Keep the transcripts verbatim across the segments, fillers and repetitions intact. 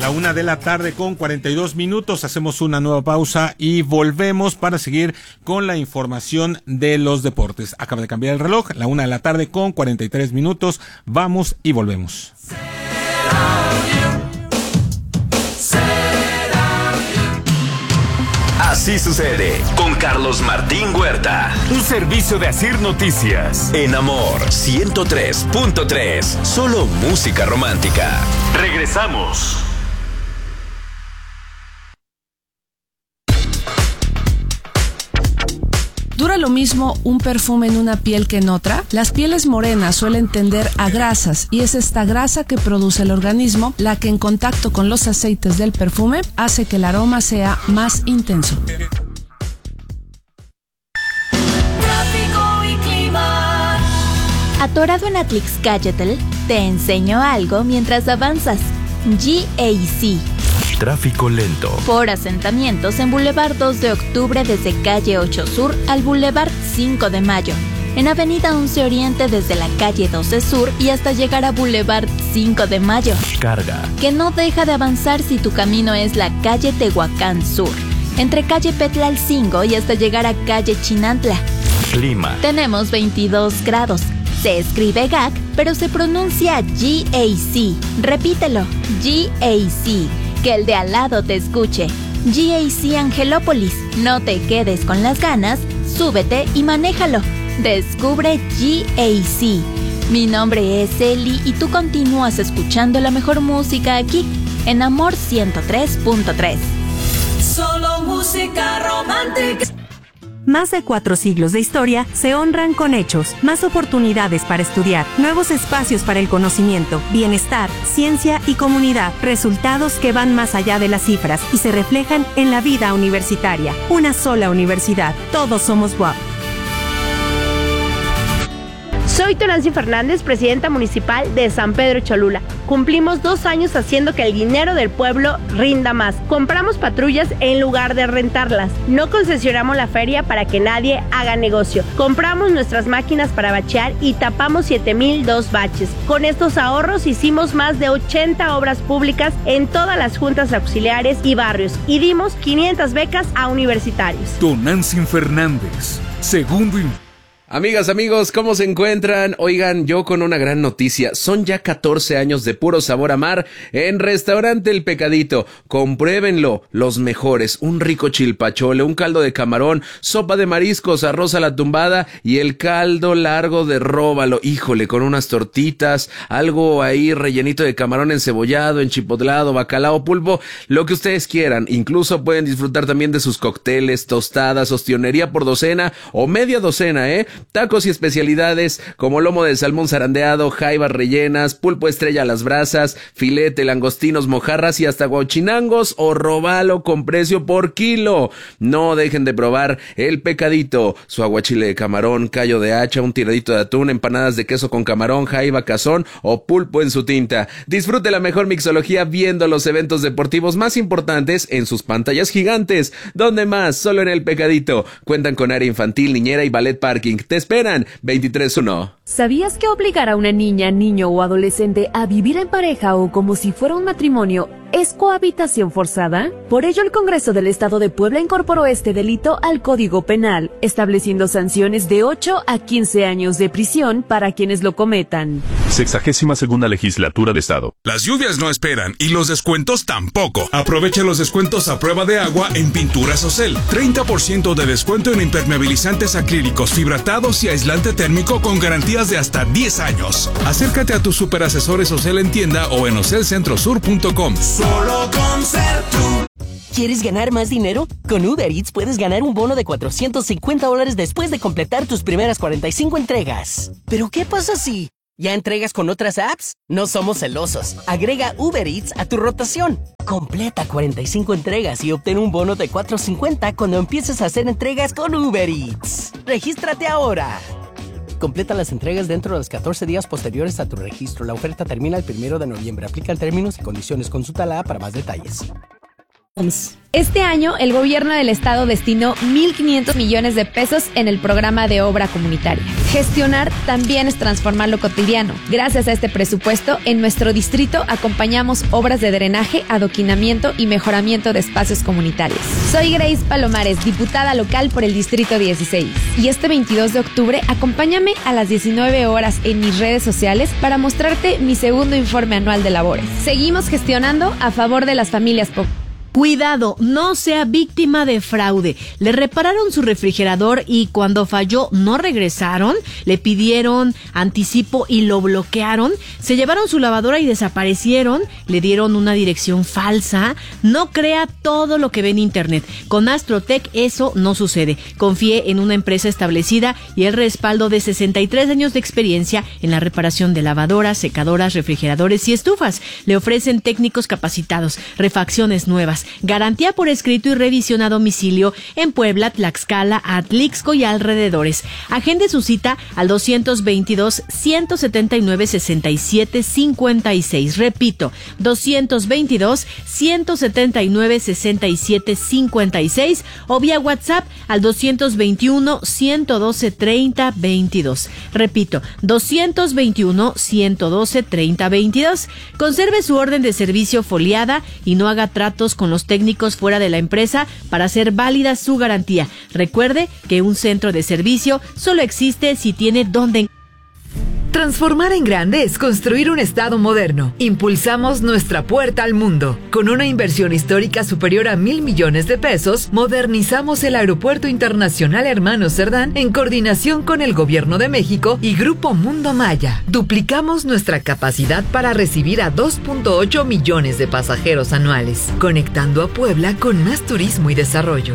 La una de la tarde con cuarenta y dos minutos. Hacemos una nueva pausa y volvemos para seguir con la información de los deportes. Acaba de cambiar el reloj. La una de la tarde con cuarenta y tres minutos. Vamos y volvemos. Así sucede con Carlos Martín Huerta. Un servicio de Asir Noticias. En Amor ciento tres punto tres. Solo música romántica. Regresamos. ¿Dura lo mismo un perfume en una piel que en otra? Las pieles morenas suelen tender a grasas y es esta grasa que produce el organismo la que en contacto con los aceites del perfume hace que el aroma sea más intenso. Tráfico y clima. Atorado en Atlixcáyatl, te enseño algo mientras avanzas. G A C. Tráfico lento. Por asentamientos en Boulevard dos de Octubre desde calle ocho Sur al Boulevard cinco de Mayo. En Avenida once Oriente desde la calle doce Sur y hasta llegar a Boulevard cinco de Mayo. Carga. Que no deja de avanzar si tu camino es la calle Tehuacán Sur. Entre calle Petlalcingo y hasta llegar a calle Chinantla. Clima. Tenemos veintidós grados. Se escribe G A C, pero se pronuncia G A C. Repítelo, G A C. Que el de al lado te escuche. G A C Angelópolis. No te quedes con las ganas, súbete y manéjalo. Descubre G A C. Mi nombre es Eli y tú continúas escuchando la mejor música aquí, en Amor ciento tres punto tres. Solo música romántica. Más de cuatro siglos de historia se honran con hechos, más oportunidades para estudiar, nuevos espacios para el conocimiento, bienestar, ciencia y comunidad, resultados que van más allá de las cifras y se reflejan en la vida universitaria. Una sola universidad, todos somos U A P. Soy Tonancy Fernández, presidenta municipal de San Pedro Cholula. Cumplimos dos años haciendo que el dinero del pueblo rinda más. Compramos patrullas en lugar de rentarlas. No concesionamos la feria para que nadie haga negocio. Compramos nuestras máquinas para bachear y tapamos siete mil dos baches. Con estos ahorros hicimos más de ochenta obras públicas en todas las juntas auxiliares y barrios y dimos quinientas becas a universitarios. Tonancy Fernández, segundo y... Amigas, amigos, ¿cómo se encuentran? Oigan, yo con una gran noticia. Son ya catorce años de puro sabor a mar en Restaurante El Pecadito. Compruébenlo, los mejores. Un rico chilpachole, un caldo de camarón, sopa de mariscos, arroz a la tumbada y el caldo largo de róbalo. Híjole, con unas tortitas, algo ahí rellenito de camarón encebollado, enchipotlado, bacalao, pulpo, lo que ustedes quieran. Incluso pueden disfrutar también de sus cócteles, tostadas, ostionería por docena o media docena, ¿eh? Tacos y especialidades como lomo de salmón zarandeado, jaivas rellenas, pulpo estrella a las brasas, filete, langostinos, mojarras y hasta guauchinangos o robalo con precio por kilo. No dejen de probar El Pecadito, su aguachile de camarón, callo de hacha, un tiradito de atún, empanadas de queso con camarón, jaiba, cazón o pulpo en su tinta. Disfrute la mejor mixología viendo los eventos deportivos más importantes en sus pantallas gigantes. ¿Dónde más? Solo en El Pecadito. Cuentan con área infantil, niñera y ballet parking. Te esperan. veintitrés uno. ¿Sabías que obligar a una niña, niño o adolescente a vivir en pareja o como si fuera un matrimonio es cohabitación forzada? Por ello, el Congreso del Estado de Puebla incorporó este delito al Código Penal, estableciendo sanciones de ocho a quince años de prisión para quienes lo cometan. Sexagésima segunda Legislatura de Estado. Las lluvias no esperan y los descuentos tampoco. Aprovecha los descuentos a prueba de agua en Pinturas Ocel. treinta por ciento de descuento en impermeabilizantes acrílicos, fibratados y aislante térmico con garantías de hasta diez años. Acércate a tus superasesores Ocel en tienda o en ocel centro sur punto com. Solo con ser tú. ¿Quieres ganar más dinero? Con Uber Eats puedes ganar un bono de cuatrocientos cincuenta dólares después de completar tus primeras cuarenta y cinco entregas. ¿Pero qué pasa si ya entregas con otras apps? No somos celosos. Agrega Uber Eats a tu rotación. Completa cuarenta y cinco entregas y obtén un bono de cuatrocientos cincuenta cuando empieces a hacer entregas con Uber Eats. ¡Regístrate ahora! Completa las entregas dentro de los catorce días posteriores a tu registro. La oferta termina el primero de noviembre. Aplican términos y condiciones. Consulta la app para más detalles. Este año, el gobierno del estado destinó mil quinientos millones de pesos en el programa de obra comunitaria. Gestionar también es transformar lo cotidiano. Gracias a este presupuesto, en nuestro distrito acompañamos obras de drenaje, adoquinamiento y mejoramiento de espacios comunitarios. Soy Grace Palomares, diputada local por el Distrito dieciséis. Y este veintidós de octubre, acompáñame a las diecinueve horas en mis redes sociales para mostrarte mi segundo informe anual de labores. Seguimos gestionando a favor de las familias pobres. Cuidado, no sea víctima de fraude. Le repararon su refrigerador y cuando falló no regresaron, le pidieron anticipo y lo bloquearon, se llevaron su lavadora y desaparecieron, le dieron una dirección falsa. No crea todo lo que ve en internet. Con Astrotech eso no sucede. Confíe en una empresa establecida y el respaldo de sesenta y tres años de experiencia en la reparación de lavadoras, secadoras, refrigeradores y estufas. Le ofrecen técnicos capacitados, refacciones nuevas, garantía por escrito y revisión a domicilio en Puebla, Tlaxcala, Atlixco y alrededores. Agende su cita al doscientos veintidós, ciento setenta y nueve, sesenta y siete, cincuenta y seis. Repito, doscientos veintidós, ciento setenta y nueve, sesenta y siete, cincuenta y seis o vía WhatsApp al doscientos veintiuno, ciento doce, treinta, veintidós. Repito, doscientos veintiuno, ciento doce, treinta, veintidós. Conserve su orden de servicio foliada y no haga tratos con los técnicos fuera de la empresa para hacer válida su garantía. Recuerde que un centro de servicio solo existe si tiene donde. Transformar en grande es construir un estado moderno. Impulsamos nuestra puerta al mundo. Con una inversión histórica superior a mil millones de pesos, modernizamos el Aeropuerto Internacional Hermano Cerdán en coordinación con el Gobierno de México y Grupo Mundo Maya. Duplicamos nuestra capacidad para recibir a dos punto ocho millones de pasajeros anuales, conectando a Puebla con más turismo y desarrollo.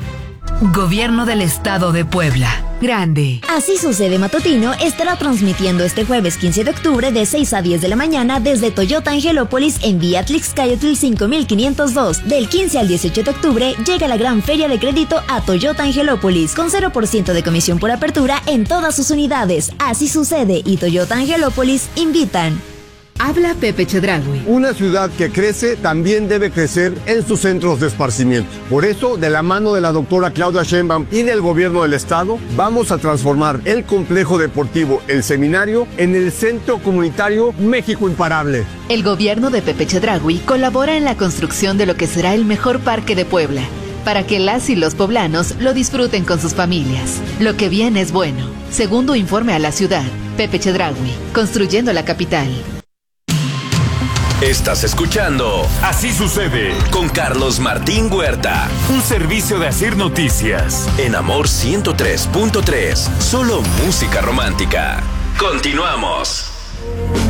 Gobierno del Estado de Puebla. Grande. Así Sucede Matutino estará transmitiendo este jueves quince de octubre de seis a diez de la mañana desde Toyota Angelópolis en vía Tlaxcayotl cinco mil quinientos dos. Del quince al dieciocho de octubre llega la gran feria de crédito a Toyota Angelópolis con cero por ciento de comisión por apertura en todas sus unidades. Así Sucede y Toyota Angelópolis invitan. Habla Pepe Chedraui. Una ciudad que crece también debe crecer en sus centros de esparcimiento. Por eso, de la mano de la doctora Claudia Sheinbaum y del gobierno del estado, vamos a transformar el complejo deportivo El Seminario en el Centro Comunitario México Imparable. El gobierno de Pepe Chedraui colabora en la construcción de lo que será el mejor parque de Puebla, para que las y los poblanos lo disfruten con sus familias. Lo que viene es bueno. Segundo informe a la ciudad, Pepe Chedraui, construyendo la capital. Estás escuchando Así Sucede con Carlos Martín Huerta. Un servicio de Asir Noticias. En Amor ciento tres punto tres. Solo música romántica. Continuamos.